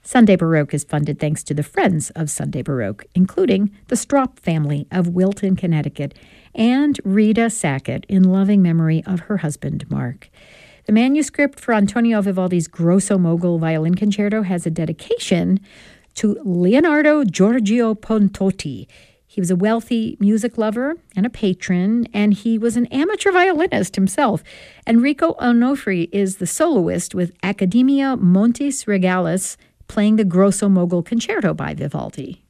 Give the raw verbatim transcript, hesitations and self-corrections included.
Sunday Baroque is funded thanks to the Friends of Sunday Baroque, including the Straup family of Wilton, Connecticut, and Rita Sackett in loving memory of her husband, Mark. The manuscript for Antonio Vivaldi's Grosso Mogul Violin Concerto has a dedication to Leonardo Giorgio Pontotti. He was a wealthy music lover and a patron, and he was an amateur violinist himself. Enrico Onofri is the soloist with Accademia Montis Regalis playing the Grosso Mogul Concerto by Vivaldi.